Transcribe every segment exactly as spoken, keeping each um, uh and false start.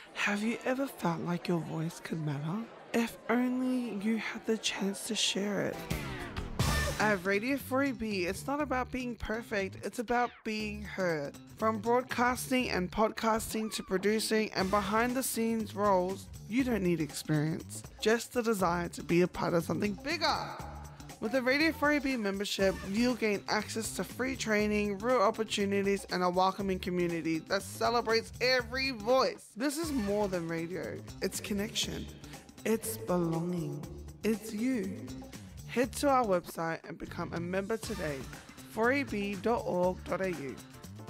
Have you ever felt like your voice could matter? If only you had the chance to share it. At Radio four A B, it's not about being perfect, it's about being heard. From broadcasting and podcasting to producing and behind the scenes roles, you don't need experience, just the desire to be a part of something bigger. With a Radio four A B membership, you'll gain access to free training, real opportunities, and a welcoming community that celebrates every voice. This is more than radio, it's connection, it's belonging, it's you. Head to our website and become a member today, four a b dot org dot a u。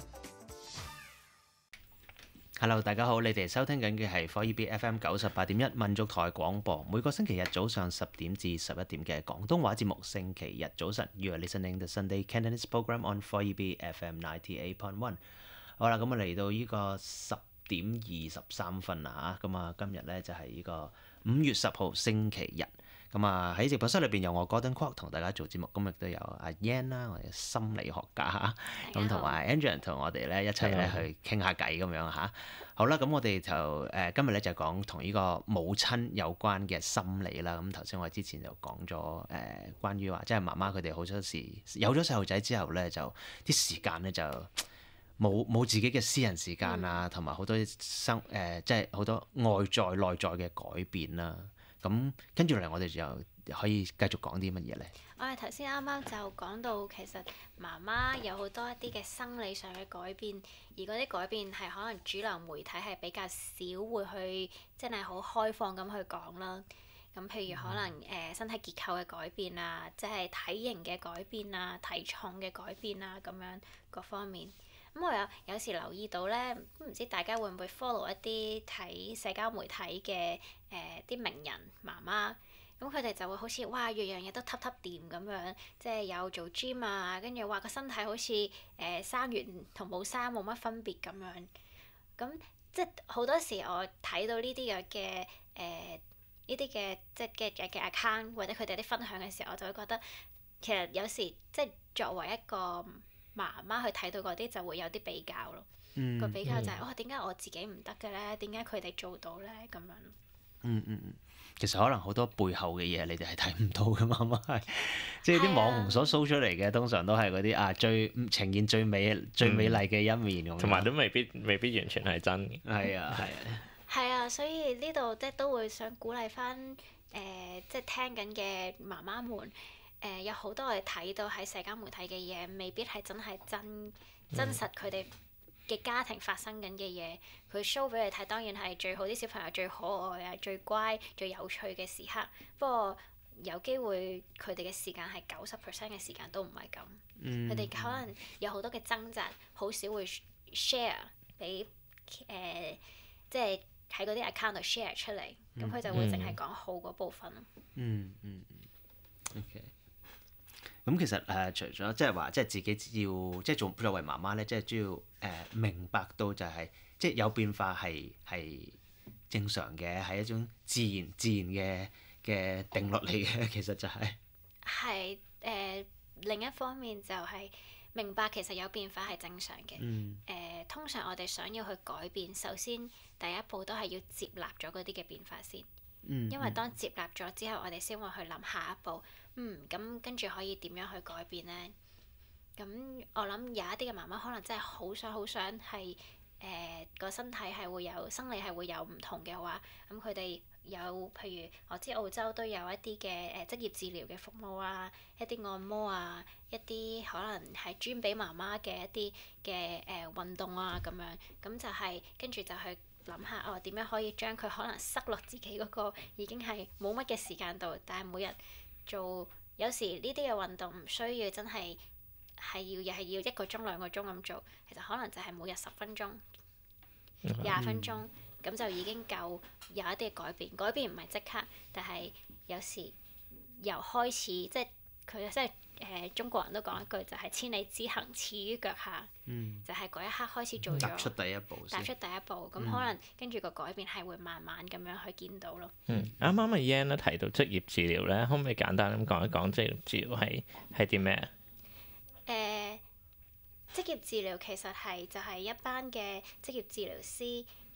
Hello， 大家好，你哋收聽緊嘅係four E B F M 九十八點一民族台廣播，每個星期日早上十點至十一點嘅廣東話節目。星期日早晨 ，You are listening the Sunday Cantonese program on four E B F M ninety-eight point one。好啦，咁啊嚟到呢個十點二十三分啦嚇，咁啊今日咧就係呢個五月十號星期日。咁啊喺直播室裏邊有我 Gordon Kwok 同大家做節目，今日都有阿 Yan 啦，我哋嘅心理學家嚇，咁同埋 Angela 同我哋咧一齊咧去傾下偈咁樣嚇。好啦，咁我哋就誒、呃、今日咧就講同呢個母親有關嘅心理啦。咁頭先我哋之前就講咗誒、呃、關於話，即係媽媽佢哋好多時有咗細路仔之後咧，就啲時間咧就冇冇自己嘅私人時間啊，同埋好多生誒、呃、即係好多外在內在嘅改變啦。咁跟住嚟，我哋就可以繼續講啲乜嘢咧？ 我哋頭先啱啱就講到，其實媽媽有好多一啲嘅生理上嘅改變，而嗰啲改變係可能主流媒體係比較少會去真係好開放咁去講啦。咁譬如可能誒、呃、身體結構嘅改變啊，即係體型嘅改變啊、體重嘅改變啊咁樣各方面。咁我有有時留意到咧，唔知大家會唔會 follow 一啲睇社交媒體嘅誒啲名人媽媽，咁佢哋就會好似哇樣樣嘢都揼揼掂咁樣，即係有做 gym 啊，跟住話個身體好似誒、呃、生完同冇生冇乜分別咁樣。咁即係好多時我睇到呢啲嘅嘅誒呢啲嘅即係嘅嘅 account 或者佢哋啲分享嘅時候，我就會覺得其實有時即係作為一個媽媽去睇到嗰啲就會有啲比較咯，嗯、個比較就係、是，哇點解我自己唔得嘅咧？點解佢哋做到咧？咁樣。 嗯嗯嗯，其實可能好多背後嘅嘢你哋係睇唔到嘅，媽媽係，即係啲網紅所 show 出嚟嘅，通常都係嗰啲啊最呈現最美最美麗嘅一面咁。 同埋、嗯、都未必未必完全係真嘅。 係啊係啊。 係啊，所以呢度即係都會想鼓勵翻誒，即係聽緊嘅媽媽們。誒、呃、有好多我哋睇到喺社交媒體嘅嘢，未必係真係真真實佢哋嘅家庭發生緊嘅嘢，佢 show 俾你睇，當然係最好啲小朋友最可愛啊、最乖、最有趣嘅時刻。不過有機會佢哋嘅時間係九十 percent 嘅時間都唔係咁，佢哋、嗯、可能有好多嘅掙扎，好少會 share 俾誒、呃，即係喺嗰啲 account 度 share 出嚟，咁佢、嗯、就會淨係講好嗰部分。 嗯嗯嗯。OK。咁其實誒、呃，除咗即係話，即係自己要即係做作為媽媽咧，即係主要誒、呃、明白到就係、是、即係有變化係係正常嘅，係一種自然自然嘅嘅定律嚟嘅。其實就係係誒另一方面就係明白其實有變化係正常嘅。誒、 嗯呃、通常我哋想要去改變，首先第一步都係要接納咗嗰啲嘅變化先。 嗯、 因為當接納咗之後，我哋先會去諗下一步，嗯，咁跟住可以點樣去改變呢？咁我諗有一啲嘅媽媽可能真係好想好想係誒個身體係會有生理係會有唔同嘅話，咁佢哋有譬如我知澳洲都有一啲嘅誒職業治療嘅服務啊，一啲按摩啊，一啲可能係專俾媽媽嘅一啲嘅誒運動啊咁樣，咁就係、是、跟住就去諗下哦點樣可以將佢可能塞落自己嗰個已經係冇乜嘅時間度，但係每日做有時呢啲嘅運動唔需要真係係要又係要一個鐘兩個鐘咁做，其實可能就係每日十分鐘、廿、嗯、分鐘咁就已經夠有一啲嘅改變。改變唔係即刻，但係有時由開始即係佢即係。誒、呃、中國人都講一句就係、是、千里之行始於腳下， 嗯、 就係嗰一刻開始做咗， 踏出第一步， 踏出第一步，咁、嗯、可能跟住個改變係會慢慢咁樣去見到咯。 嗯，啱啱阿 Yan 咧提到職業治療咧，可唔可以簡單咁講一講職業治療係係啲咩啊？ 誒，職業治療其實係就係一班嘅職業治療師，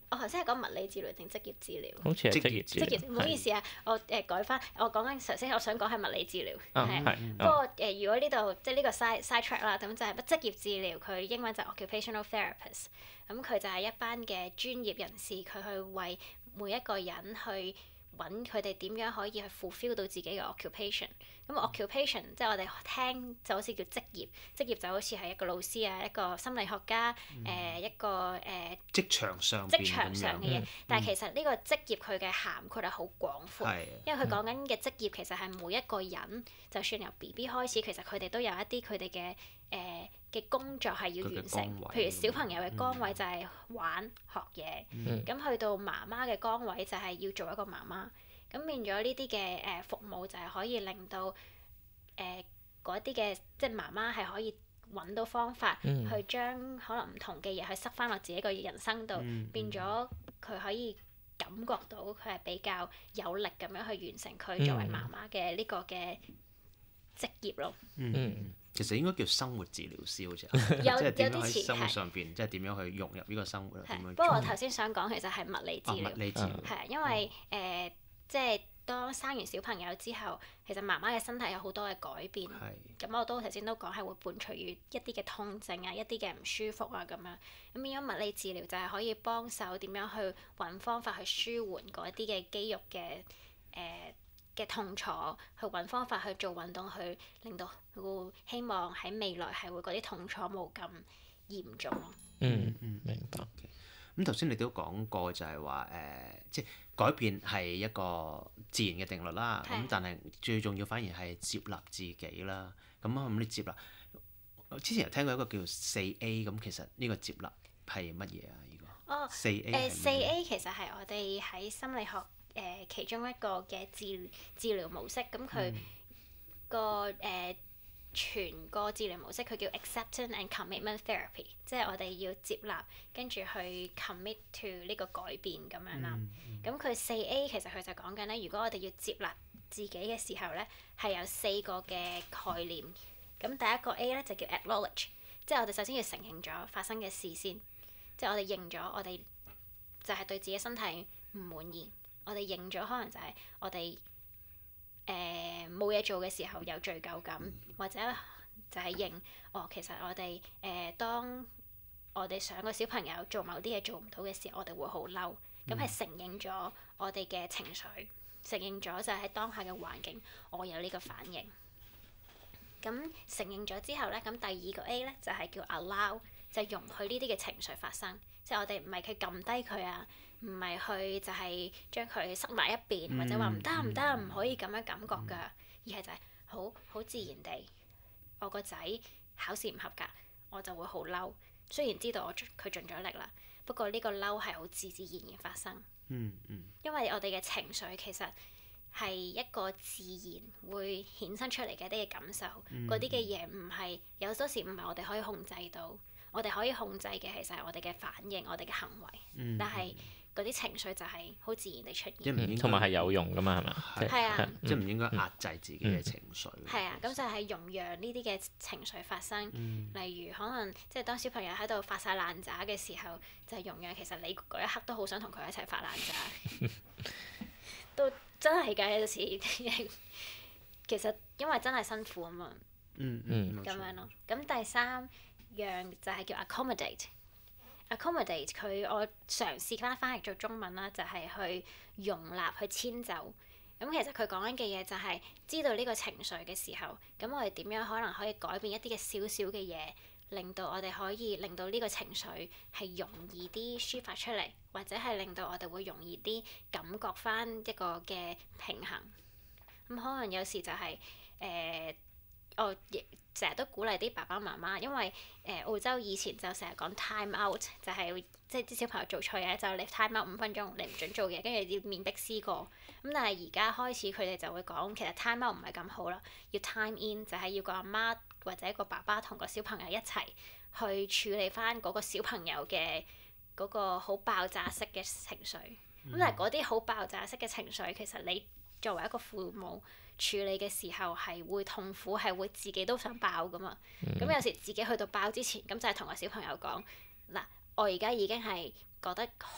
我頭先係講物理治療定職業治療？ 好似係職業治療。 職業，唔好意思啊，我誒改翻，我講緊頭先，我想講係物理治療， 啊係。 係不過誒，如果呢度即係呢個 side side track 啦，咁就係職業治療，佢英文就係 occupational therapist。咁佢就係一班嘅專業人士，佢去為每一個人去揾佢哋點樣可以去 fulfill 到自己嘅 occupation。咁 occupation 即係我哋聽就好似叫職業，職業就好似係一個老師啊，一個心理學家，誒、呃、一個誒、呃、 職場上職場上嘅嘢。 嗯、 但係其實呢個職業佢嘅涵括係好廣闊， 係因為佢講緊嘅職業其實係每一個人，就算由 B B 開始，其實佢哋都有一啲佢哋嘅誒嘅工作係要完成。譬如小朋友嘅崗位就係玩、嗯、學嘢，咁、嗯、去到媽媽嘅崗位就係要做一個媽媽。咁變咗呢啲嘅誒服務就係可以令到誒嗰啲嘅即係媽媽係可以揾到方法去將可能唔同嘅嘢去塞翻落自己個人生度，嗯、變咗佢可以感覺到佢係比較有力咁樣去完成佢作為媽媽嘅呢個嘅職業咯。 嗯，嗯其實應該叫生活治療師好似， 有即係點樣喺有啲似生活上邊，即係點樣去融入呢個生活，點樣？ 不過我頭先想講其實係物理治療， 物理治療係因為誒。即係當生完小朋友之後，其實媽媽嘅身體有好多嘅改變。咁是我都頭先都講係會伴隨住一啲嘅痛症啊，一啲嘅唔舒服啊咁樣。咁變咗物理治療就係可以幫手點樣去揾方法去舒緩嗰啲嘅肌肉嘅誒嘅痛楚，去揾方法去做運動，去令到會希望喺未來係會嗰啲痛楚冇咁嚴重咯。 嗯嗯，明白。 咁頭先你都講過就係話誒，即係改變係一個自然嘅定律啦。咁的但係最重要反而係接納自己啦。咁咁你接納，之前有聽過一個叫四 A，咁其實呢個接納係乜嘢啊？呢個哦， 四 A 誒四 A 其實係我哋喺心理學誒、呃、其中一個嘅治治療模式。咁佢個誒全個治療模式佢叫 acceptance and commitment therapy，即係我哋要接納跟住去 commit to 呢個改變咁樣啦。咁佢四 A 其實佢就講緊咧，如果我哋要接納自己嘅時候咧，係有四個嘅概念。咁第一個 A 咧就叫 acknowledge，即係我哋首先要承認咗發生嘅事先，即係我哋認咗我哋就係對自己身體唔滿意，我哋認咗可能就係我哋誒冇嘢做嘅時候有罪疚感，或者就係認哦，其實我哋誒、呃、當我哋想個小朋友做某啲嘢做唔到嘅時候，我哋會好嬲，咁係、嗯、承認咗我哋嘅情緒，承認咗就係喺當下嘅環境我有呢個反應。咁承認咗之後咧，咁第二個 A 咧就係、是、叫 allow，就係容許呢啲嘅情緒發生，即係我哋唔係佢撳低佢啊，唔係去就係將佢塞埋一邊，嗯、或者話唔得唔得唔可以咁樣感覺㗎，嗯、而係就係好好自然地，我個仔考試唔合格，我就會好嬲。雖然知道我佢盡咗力啦，不過呢個嬲係好自自然然發生。 嗯嗯、因為我哋嘅情緒其實係一個自然會衍生出嚟嘅一啲嘅感受，嗰啲嘅嘢唔係有好多時唔係我哋可以控制到，我哋可以控制嘅其實係我哋嘅反應，我哋嘅行為，嗯、但係嗰啲情緒就係好自然地出現， 同埋係有用㗎嘛，係咪？ 係啊， 即係唔應該壓制自己嘅情緒。 係啊，咁就係容讓呢啲嘅情緒發生。嗯、例如可能即係當小朋友喺度發晒爛渣嘅時候，就係、是、容讓其實你嗰一刻都好想同佢一齊發爛渣，都真係㗎有時。其實因為真係辛苦啊嘛。嗯嗯。咁樣咯，咁第三樣就係叫 accommodate。accommodate 佢我嘗試翻翻譯做中文啦，就係、是、去容納去遷就。咁其實佢講緊嘅嘢就係知道呢個情緒嘅時候，咁我哋點樣可能可以改變一啲嘅小小嘅嘢，令到我哋可以令到呢個情緒係容易啲抒發出嚟，或者係令到我哋會容易啲感覺翻一個嘅平衡。咁可能有時就係、是、誒。呃我亦成日都鼓勵啲爸爸媽媽，因為誒、呃、澳洲以前就成日講 time out，就係即係啲小朋友做錯嘢就你 time out 五分鐘，你唔准做嘢，跟住要面壁思過。咁但係而家開始佢哋就會講，其實 time out 唔係咁好啦，要 time in，就係要個阿媽或者個爸爸同個小朋友一齊去處理翻嗰個小朋友嘅嗰個好爆炸式嘅情緒。咁、嗯、但係嗰啲好爆炸式嘅情緒，其實你作為一個父母處理嘅時候係會痛苦，係會自己都想爆噶嘛。咁、嗯、有時自己去到爆之前，咁就係同個小朋友講嗱，我而家已經係覺得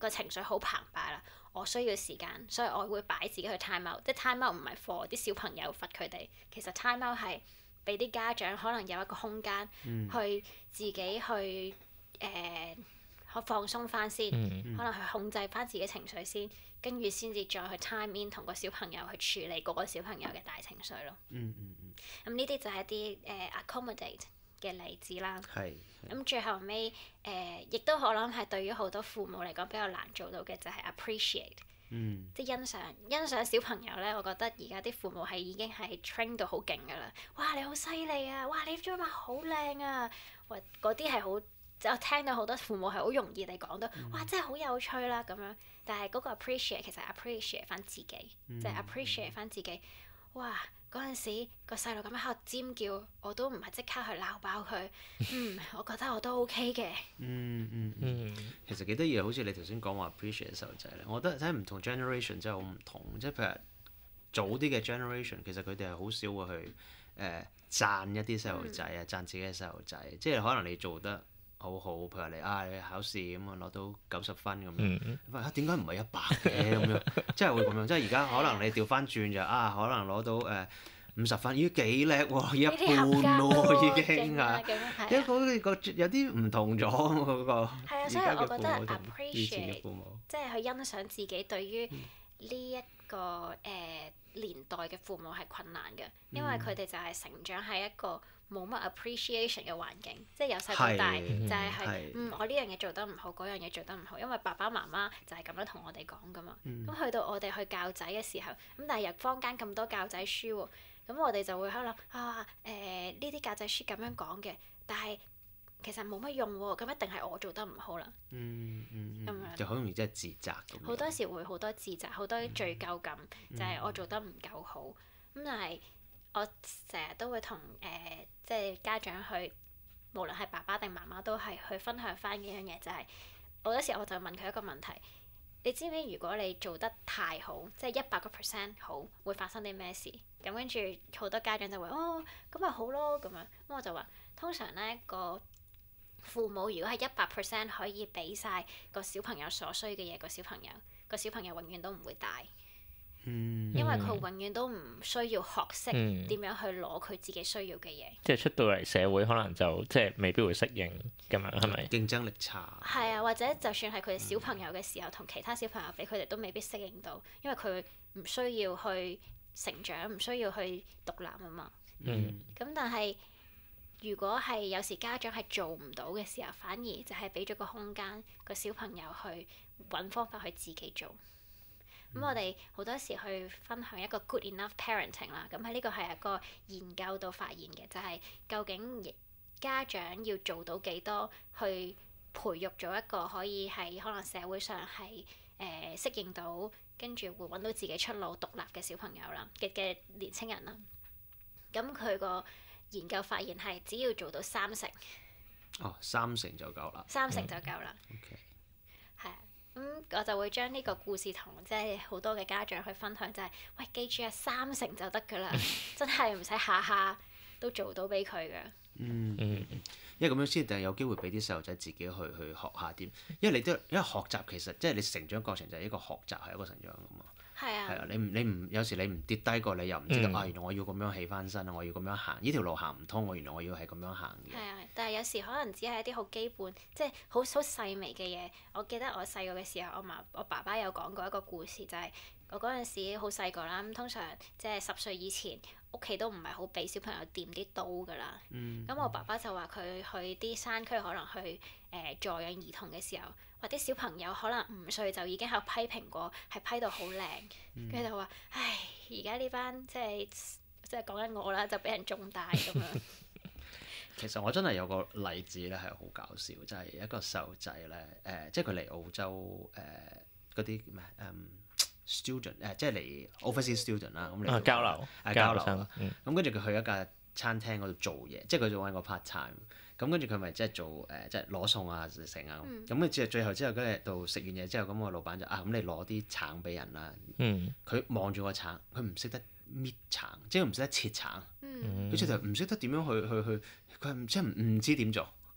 個情緒好澎湃啦，我需要時間，所以我會擺自己去 time out。即係 time out 唔係 for 啲小朋友罰佢哋，其實 time out 係俾啲家長可能有一個空間去自己去誒、呃、放鬆翻先，嗯、可能去控制翻自己情緒先，跟住先至再去 time in 同個小朋友去處理嗰個小朋友嘅大情緒咯。 嗯嗯嗯。 咁呢啲就係啲誒 accommodate嘅例子啦。係。咁最後尾誒，亦都我諗係對於好多父母嚟講比較難做到嘅就係 appreciate。嗯、即係欣賞欣賞小朋友咧，我覺得而家啲父母係已經係 train 到好勁㗎啦！哇，你好犀利啊！哇，你張畫好靚啊！或嗰啲係好，我聽到好多父母係好容易地講到，嗯、哇，真係好有趣啦咁樣。但係嗰個 appreciate 其實 appreciate 翻自己，嗯、就係 appreciate 翻自己。哇！嗰陣時個細路咁樣喺度尖叫，我都唔係即刻去鬧爆佢。嗯，我覺得我都 OK 嘅。 嗯嗯嗯。其實幾得意啊！好似你頭先講話 appreciate 細路仔咧，我覺得睇唔同 generation 真係好唔同。即係譬如早啲嘅 generation，其實佢哋係好少會去誒、呃、讚一啲細路仔啊，讚自己嘅細路仔。即係可能你做得好好，譬如你啊，你考試咁啊攞到九十分咁樣，嗯、啊點解唔係一百嘅咁樣？即係會咁樣，即係而家可能你調翻轉就啊，可能攞到誒五十分，咦幾叻喎，一半咯已經啊，因為嗰個有啲唔同咗嗰個。係啊， 所以我覺得 appreciate 即係去欣賞自己對於呢一個誒、呃、年代嘅父母係困難嘅，因為佢哋就係成長喺一個冇乜 appreciation 嘅環境，即係由細到大就係係嗯我呢樣嘢做得唔好，嗰樣嘢做得唔好，因為爸爸媽媽就係咁樣同我哋講噶嘛。咁、嗯、去到我哋去教仔嘅時候，咁但係入坊間咁多教仔書喎，咁我哋就會喺度諗啊誒呢啲教仔書咁樣講嘅，但係其實冇乜用喎，咁一定係我做得唔好啦。嗯嗯咁樣就好容易即係自責咁。 好多時會好多自責，好多罪疚感，嗯、就係我做得唔夠好。咁但係我成日都會同誒、呃、即係家長去，無論係爸爸定媽媽都係去分享翻幾樣嘢，就係、是、好多時我就問佢一個問題：你知唔知如果你做得太好，即係一百個 percent 好，會發生啲咩事？咁跟住好多家長就會哦，咁咪好咯咁樣。咁我就話通常咧個父母如果係一百 percent 可以俾晒個小朋友所需嘅嘢，個小朋友個小朋友永遠都唔會大。嗯、因為佢永遠都唔需要學識點樣去攞佢自己需要嘅嘢、嗯。即係出到嚟社會，可能就即係未必會適應咁樣，係咪？競爭力差。係啊，或者就算係佢哋小朋友嘅時候，同、嗯、其他小朋友比，佢哋都未必適應到，因為佢唔需要去成長，唔需要去獨立啊嘛。嗯。咁但係如果係有時家長係做唔到嘅時候，反而就係俾咗個空間個小朋友去揾方法去自己做。咁、嗯、我哋好多時去分享一個 good enough parenting 啦，咁喺呢個係一個研究度發現嘅，就係、是、究竟家長要做到幾多去培育咗一個可以喺可能社會上係誒、呃、適應到，跟住會揾到自己出路、獨立嘅小朋友啦嘅嘅年青人啦。咁佢個研究發現係只要做到三成。 哦，三成就夠啦。 三成就夠啦。 嗯、OK。 係啊。咁、嗯、我就會將呢個故事同即係好多嘅家長去分享，就係、是、喂，記住啊，三成就得㗎啦，真係唔使下下都做到俾佢㗎。嗯嗯，因為咁樣先定係有機會俾啲細路仔自己去去學下點，因為你都因為學習其實即係你成長過程就係一個學習係一個成長㗎嘛。係啊，係啊，你唔你唔有時你唔跌低過，你又唔知道、嗯、啊，原來我要咁樣起翻身啊，我要咁樣行，呢條路行唔通，我原來我要係咁樣行嘅。 係啊，但係有時可能只係一啲好基本，即係好好細微嘅嘢。我記得我細個嘅時候，我媽我爸爸有講過一個故事，就係、是、我嗰陣時好細個啦，咁通常即係十歲以前屋企都唔係好俾小朋友掂啲刀㗎啦。咁、嗯、我爸爸就話佢去啲山區，可能去誒、呃、助養兒童嘅時候。或者小朋友可能五歲就已經喺度批評過，係批到好靚，跟住、嗯、就話：唉，而家呢班即係即係講緊我啦，就俾人種大咁樣。 其實我真係有個例子咧，係好搞笑，就係、是、一個細路仔咧，誒、呃，即係佢嚟澳洲誒嗰啲咩誒 student 誒，即係嚟 overseas student 啦，咁嚟交流， 啊交流啦，咁跟住佢去一間餐廳嗰度做嘢，即係佢做緊個 part time。咁跟住佢咪即係做誒，即係攞餸啊，成啊咁。咁跟住最後之後嗰日到食完嘢之後，咁個老闆就啊，咁你攞啲橙俾人啦。佢望住個橙，佢唔識得搣橙，即係唔識得切橙。佢直頭唔識得點樣去去去，佢係即係唔知點做。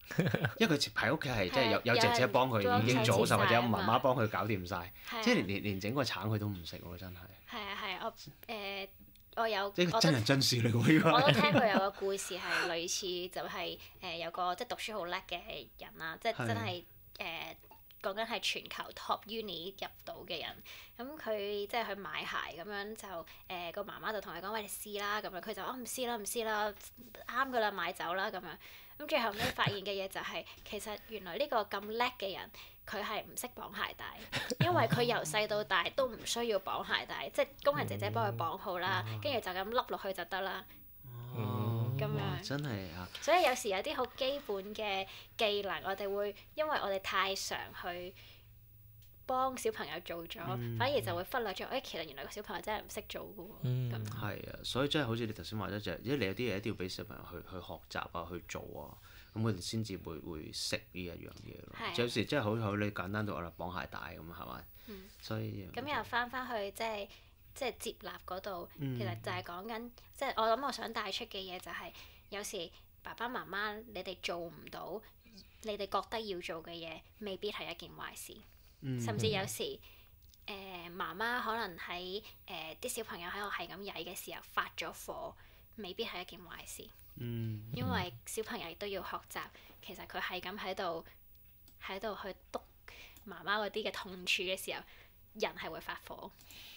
因為佢喺屋企係即係有係啊有姐姐幫佢有人已經做晒，或者有幫佢媽媽幫佢搞掂晒， 係啊即係連連連整個橙佢都唔食喎，真係。 係啊係啊，我誒、我有即係我都真人真事嚟喎，呢個我都聽係。 過有個故事係類似，就係、誒、有個即係讀書好叻嘅人啦，即係係真係誒講緊係全球 top uni 入到嘅人，咁佢即係去買鞋咁樣就誒個、媽媽就同佢講：喂，你試啦咁樣，佢就哦唔試啦唔試啦，啱噶啦買走啦咁樣。咁最後尾發現嘅嘢就係、其實原來呢個咁叻嘅人，佢係唔識綁鞋帶，因為佢由細到大都唔需要綁鞋帶，即係工人姐姐幫佢綁好啦，跟住就咁笠落去就得啦。 哦， 咁樣哇真係啊！ 所以有時有啲好基本嘅技能，我哋會因為我哋太常去幫小朋友做咗， 嗯反而就會忽略咗。誒、其實原來個小朋友真係唔識做嘅喎。 嗯咁係啊，所以真係好似你頭先話齋，就係因為你有啲嘢一定要俾小朋友去去學習啊，去做啊，咁佢哋先至會會識呢一樣嘢咯係啊。 有時真係好好你簡單到我哋綁鞋帶咁啊，係咪？ 嗯所以咁又翻返去即係即係接納嗰度， 嗯其實就係講緊，即係我諗我想帶出嘅嘢就係、有時爸爸媽媽你哋做唔到，你哋覺得要做嘅嘢，未必係一件壞事。 嗯甚至有時誒、呃、媽媽可能喺誒啲小朋友喺度係咁曳嘅時候發咗火，未必係一件壞事， 嗯因為小朋友亦都要學習，其實佢係咁喺度喺度去督媽媽嗰啲嘅痛處嘅時候，人係會發火。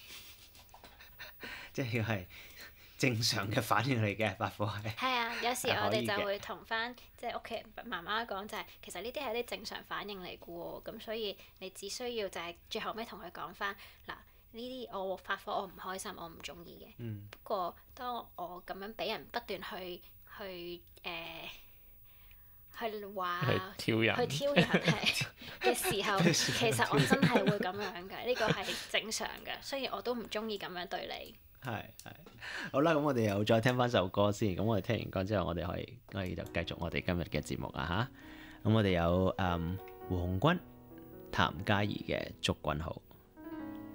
即係係正常嘅反應嚟嘅，發火係。 係啊，有時係我哋可以嘅就會同翻即係屋企人媽媽講就係、其實呢啲係啲正常反應嚟嘅喎，咁所以你只需要就係最後尾同佢講翻嗱，呢啲我發火我唔開心，我唔中意嘅。 嗯不過當我咁樣俾人不斷去去誒、呃去話去挑人去挑人係嘅時候，其實我真係會咁樣嘅，呢個係正常嘅。雖然我都唔中意咁樣對你。 係係。好啦，咁我哋又再聽翻首歌先。咁我哋聽完歌之後，我哋可以可以就繼續我哋今日嘅節目啊嚇。咁我哋有誒胡鴻鈞、譚嘉儀嘅《祝君好》。